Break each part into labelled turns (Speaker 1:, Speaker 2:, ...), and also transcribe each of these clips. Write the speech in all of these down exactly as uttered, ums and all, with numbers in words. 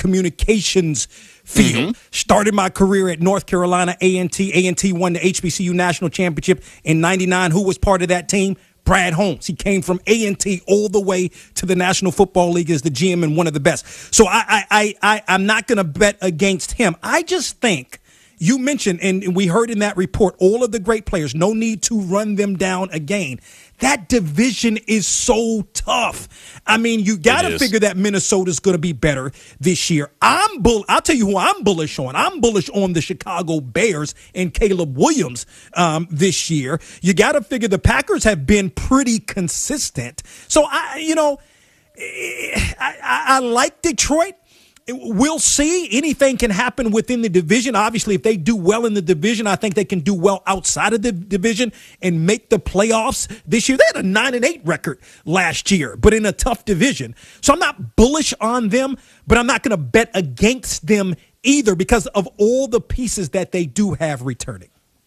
Speaker 1: communications field. Mm-hmm. Started my career at North Carolina A and T. A and T won the H B C U National Championship in ninety-nine. Who was part of that team? Brad Holmes. He came from A and T all the way to the National Football League as the G M and one of the best. So I, I, I, I I'm not going to bet against him. I just think you mentioned, and we heard in that report, all of the great players, no need to run them down again. That division is so tough. I mean, you got to figure that Minnesota's going to be better this year. I'm bull. I'll tell you who I'm bullish on. I'm bullish on the Chicago Bears and Caleb Williams um, this year. You got to figure the Packers have been pretty consistent. So I, you know, I, I, I like Detroit. We'll see. Anything can happen within the division. Obviously, if they do well in the division, I think they can do well outside of the division and make the playoffs this year. They had a nine and eight record last year, but in a tough division. So I'm not bullish on them, but I'm not going to bet against them either because of all the pieces that they do have returning.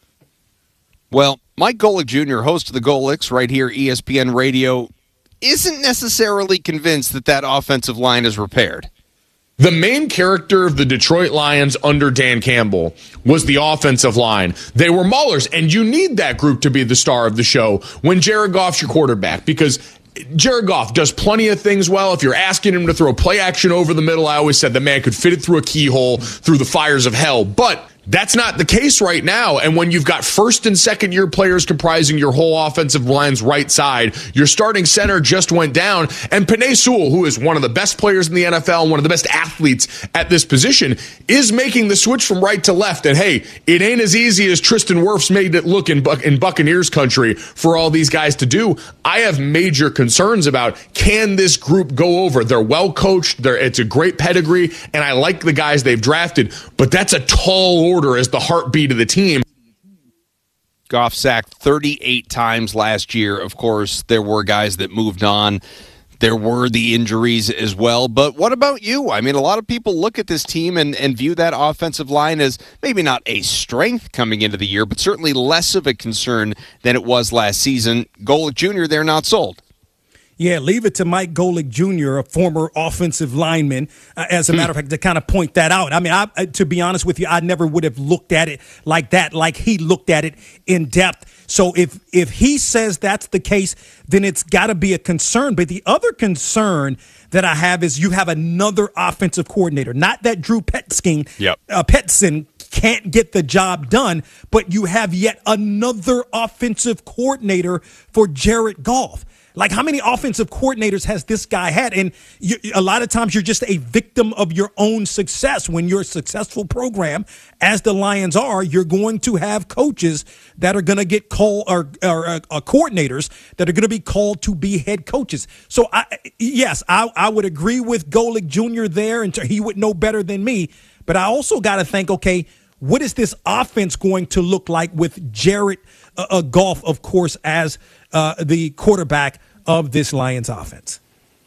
Speaker 2: Well, Mike Golic Junior, host of the Golics right here, E S P N Radio, isn't necessarily convinced that that offensive line is repaired.
Speaker 3: The main character of the Detroit Lions under Dan Campbell was the offensive line. They were maulers, and you need that group to be the star of the show when Jared Goff's your quarterback, because Jared Goff does plenty of things well. If you're asking him to throw play action over the middle, I always said the man could fit it through a keyhole, through the fires of hell. But that's not the case right now. And when you've got first and second year players comprising your whole offensive line's right side, your starting center just went down. And Penei Sewell, who is one of the best players in the N F L, one of the best athletes at this position, is making the switch from right to left. And hey, it ain't as easy as Tristan Wirfs made it look in, Buc- in Buccaneers country for all these guys to do. I have major concerns about, can this group go over? They're well coached. They're, it's a great pedigree. And I like the guys they've drafted, but that's a tall order as the heartbeat of the team.
Speaker 2: Goff sacked thirty-eight times last year. Of course, there were guys that moved on. There were the injuries as well. But what about you? I mean, a lot of people look at this team and, and view that offensive line as maybe not a strength coming into the year, but certainly less of a concern than it was last season. Golic Junior, they're not sold.
Speaker 1: Yeah, leave it to Mike Golic Junior, a former offensive lineman, uh, as a matter of fact, to kind of point that out. I mean, I, uh, to be honest with you, I never would have looked at it like that, like he looked at it in depth. So if if he says that's the case, then it's got to be a concern. But the other concern that I have is you have another offensive coordinator, not that Drew Petzing,
Speaker 2: yep.
Speaker 1: uh, Petzing can't get the job done, but you have yet another offensive coordinator for Jared Goff. Like, how many offensive coordinators has this guy had? And you, a lot of times you're just a victim of your own success. When you're a successful program, as the Lions are, you're going to have coaches that are going to get called, or, or uh, uh, coordinators that are going to be called to be head coaches. So, I, yes, I, I would agree with Golic Junior there, and he would know better than me. But I also got to think, okay, what is this offense going to look like with Jared uh, uh, Goff, of course, as uh, the quarterback of this Lions offense?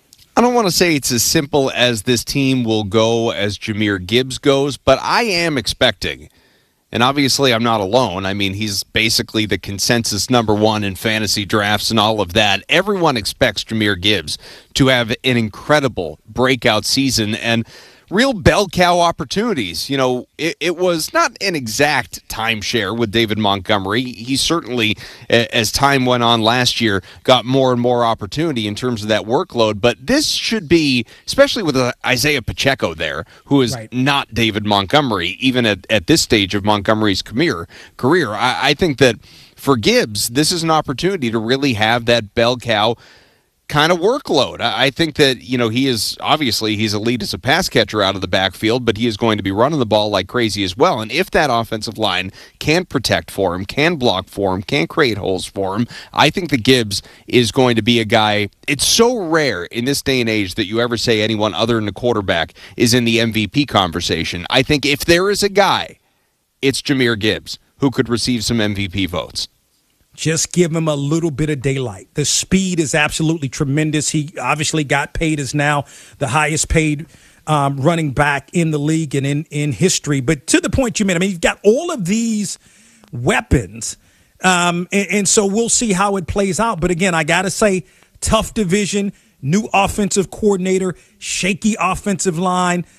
Speaker 2: I don't want to say it's as simple as this team will go as Jahmyr Gibbs goes, but I am expecting, and obviously I'm not alone. I mean, he's basically the consensus number one in fantasy drafts and all of that. Everyone expects Jahmyr Gibbs to have an incredible breakout season and real bell cow opportunities. You know, it, it was not an exact timeshare with David Montgomery. He certainly, as time went on last year, got more and more opportunity in terms of that workload. But this should be, especially with Isaiah Pacheco there, who is right. not David Montgomery, even at, at this stage of Montgomery's career. career. I, I think that for Gibbs, this is an opportunity to really have that bell cow kind of workload. I think that, you know, he is obviously he's elite as a pass catcher out of the backfield, but he is going to be running the ball like crazy as well. And if that offensive line can protect for him, can block for him, can create holes for him, I think that Gibbs is going to be a guy. It's so rare in this day and age that you ever say anyone other than a quarterback is in the M V P conversation. I think if there is a guy, it's Jahmyr Gibbs who could receive some M V P votes.
Speaker 1: Just give him a little bit of daylight. The speed is absolutely tremendous. He obviously got paid as now the highest paid um, running back in the league and in, in history. But to the point you made, I mean, you've got all of these weapons, um, and, and so we'll see how it plays out. But again, I got to say, tough division, new offensive coordinator, shaky offensive line.